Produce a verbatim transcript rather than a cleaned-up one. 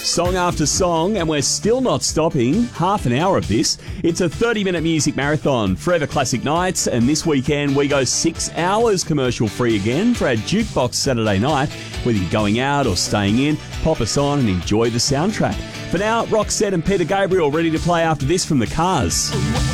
Song after song, and we're still not stopping. Half an hour of this. It's a thirty-minute music marathon, Forever Classic Nights, and this weekend we go six hours commercial-free again for our Jukebox Saturday night. Whether you're going out or staying in, pop us on and enjoy the soundtrack. For now, Roxette and Peter Gabriel ready to play after this from the Cars.